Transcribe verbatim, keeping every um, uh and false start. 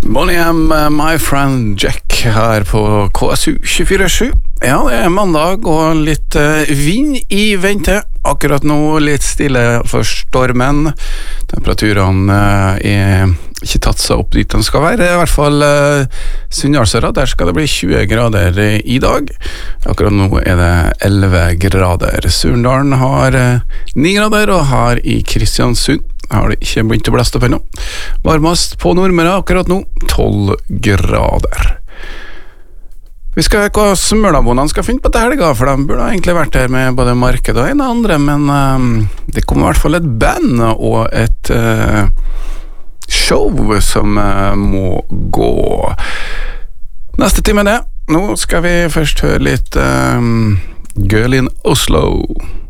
Bonnie M, My Friend Jack her på K S U tjuefire sju. Ja, det er mandag og litt uh, vind i vente. Akkurat nå litt stille for stormen. Temperaturene uh, er ikke tatt seg opp dit de skal være. I hvert fall uh, Sunndalsøra, der skal det bli tjue grader i dag. Akkurat nå er det elleve grader. Surndalen har uh, ni grader, og her i Kristiansund har det ikke begynt å blæste opp ennå. Varmest på Nordmøre akkurat nå, tolv grader. Vi skal høre hva smølabonnene skal finne på til helga, for de burde egentlig vært her med både marked og en og andre, men um, det kommer i hvert fall et band og et uh, show som uh, må gå. Neste time er det. Nå skal vi først høre litt um, Girl in Oslo.